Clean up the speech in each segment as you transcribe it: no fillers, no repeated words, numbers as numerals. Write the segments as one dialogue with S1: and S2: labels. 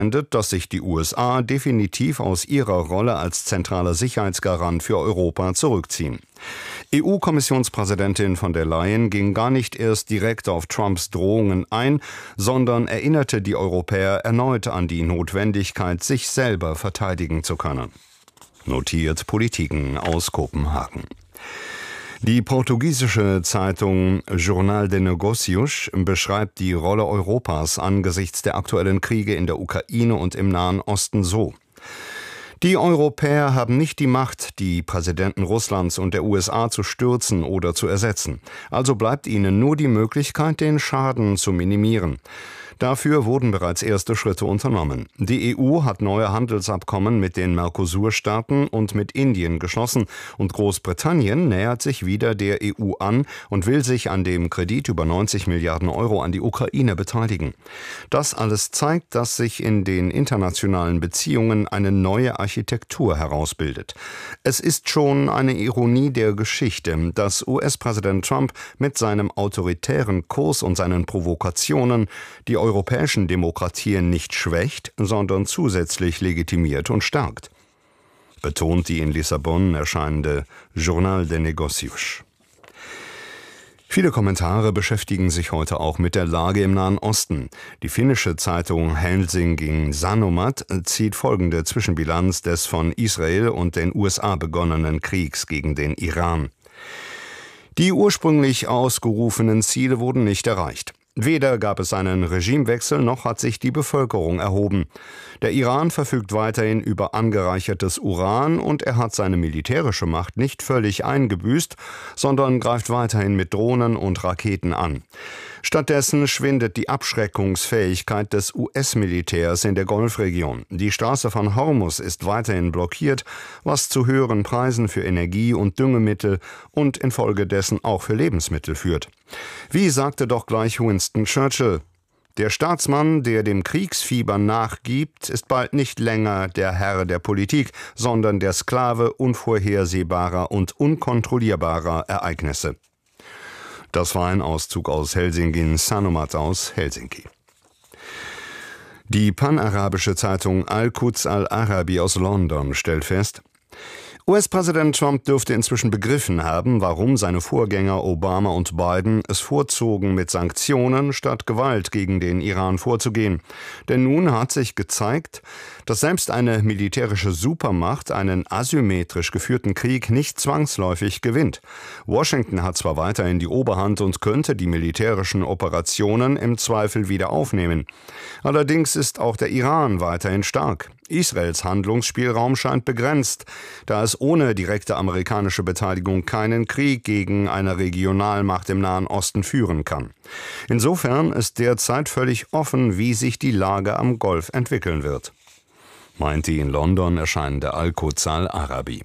S1: dass sich die USA definitiv aus ihrer Rolle als zentraler Sicherheitsgarant für Europa zurückziehen. EU-Kommissionspräsidentin von der Leyen ging gar nicht erst direkt auf Trumps Drohungen ein, sondern erinnerte die Europäer erneut an die Notwendigkeit, sich selber verteidigen zu können. Notiert Politiken aus Kopenhagen. Die portugiesische Zeitung Jornal de Negócios beschreibt die Rolle Europas angesichts der aktuellen Kriege in der Ukraine und im Nahen Osten so: Die Europäer haben nicht die Macht, die Präsidenten Russlands und der USA zu stürzen oder zu ersetzen. Also bleibt ihnen nur die Möglichkeit, den Schaden zu minimieren. Dafür wurden bereits erste Schritte unternommen. Die EU hat neue Handelsabkommen mit den Mercosur-Staaten und mit Indien geschlossen und Großbritannien nähert sich wieder der EU an und will sich an dem Kredit über 90 Milliarden Euro an die Ukraine beteiligen. Das alles zeigt, dass sich in den internationalen Beziehungen eine neue Architektur herausbildet. Es ist schon eine Ironie der Geschichte, dass US-Präsident Trump mit seinem autoritären Kurs und seinen Provokationen die europäischen Demokratien nicht schwächt, sondern zusätzlich legitimiert und stärkt, betont die in Lissabon erscheinende Jornal de Negócios. Viele Kommentare beschäftigen sich heute auch mit der Lage im Nahen Osten. Die finnische Zeitung Helsingin Sanomat zieht folgende Zwischenbilanz des von Israel und den USA begonnenen Kriegs gegen den Iran. Die ursprünglich ausgerufenen Ziele wurden nicht erreicht. Weder gab es einen Regimewechsel, noch hat sich die Bevölkerung erhoben. Der Iran verfügt weiterhin über angereichertes Uran und er hat seine militärische Macht nicht völlig eingebüßt, sondern greift weiterhin mit Drohnen und Raketen an. Stattdessen schwindet die Abschreckungsfähigkeit des US-Militärs in der Golfregion. Die Straße von Hormuz ist weiterhin blockiert, was zu höheren Preisen für Energie und Düngemittel und infolgedessen auch für Lebensmittel führt. Wie sagte doch gleich Winston Churchill: Der Staatsmann, der dem Kriegsfieber nachgibt, ist bald nicht länger der Herr der Politik, sondern der Sklave unvorhersehbarer und unkontrollierbarer Ereignisse. Das war ein Auszug aus Helsingin Sanomat aus Helsinki. Die panarabische Zeitung Al-Quds Al-Arabi aus London stellt fest: US-Präsident Trump dürfte inzwischen begriffen haben, warum seine Vorgänger Obama und Biden es vorzogen, mit Sanktionen statt Gewalt gegen den Iran vorzugehen. Denn nun hat sich gezeigt, dass selbst eine militärische Supermacht einen asymmetrisch geführten Krieg nicht zwangsläufig gewinnt. Washington hat zwar weiterhin die Oberhand und könnte die militärischen Operationen im Zweifel wieder aufnehmen. Allerdings ist auch der Iran weiterhin stark. Israels Handlungsspielraum scheint begrenzt, da es ohne direkte amerikanische Beteiligung keinen Krieg gegen eine Regionalmacht im Nahen Osten führen kann. Insofern ist derzeit völlig offen, wie sich die Lage am Golf entwickeln wird, meint die in London erscheinende Al-Quds Al-Arabi.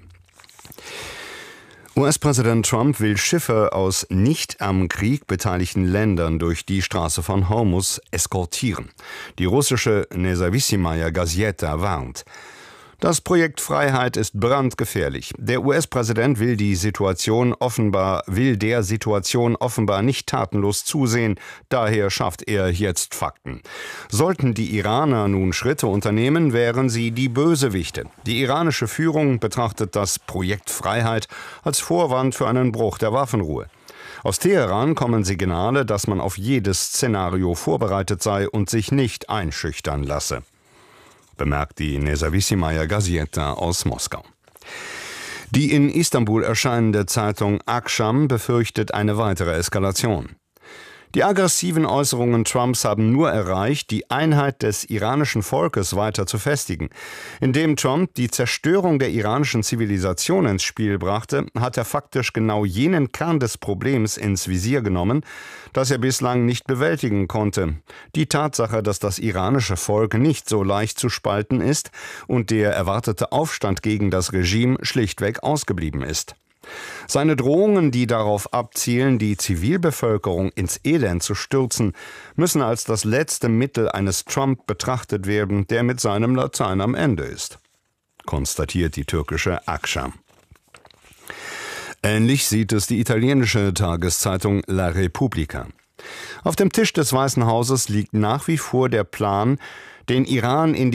S1: US-Präsident Trump will Schiffe aus nicht am Krieg beteiligten Ländern durch die Straße von Hormuz eskortieren. Die russische Nezawissimaya Gazeta warnt: Das Projekt Freiheit ist brandgefährlich. Der US-Präsident will der Situation offenbar nicht tatenlos zusehen, daher schafft er jetzt Fakten. Sollten die Iraner nun Schritte unternehmen, wären sie die Bösewichte. Die iranische Führung betrachtet das Projekt Freiheit als Vorwand für einen Bruch der Waffenruhe. Aus Teheran kommen Signale, dass man auf jedes Szenario vorbereitet sei und sich nicht einschüchtern lasse, bemerkt die Nezawissimaya Gazeta aus Moskau. Die in Istanbul erscheinende Zeitung Akşam befürchtet eine weitere Eskalation. Die aggressiven Äußerungen Trumps haben nur erreicht, die Einheit des iranischen Volkes weiter zu festigen. Indem Trump die Zerstörung der iranischen Zivilisation ins Spiel brachte, hat er faktisch genau jenen Kern des Problems ins Visier genommen, das er bislang nicht bewältigen konnte. Die Tatsache, dass das iranische Volk nicht so leicht zu spalten ist und der erwartete Aufstand gegen das Regime schlichtweg ausgeblieben ist. Seine Drohungen, die darauf abzielen, die Zivilbevölkerung ins Elend zu stürzen, müssen als das letzte Mittel eines Trump betrachtet werden, der mit seinem Latein am Ende ist, konstatiert die türkische Akşam. Ähnlich sieht es die italienische Tageszeitung La Repubblica. Auf dem Tisch des Weißen Hauses liegt nach wie vor der Plan, Den Iran in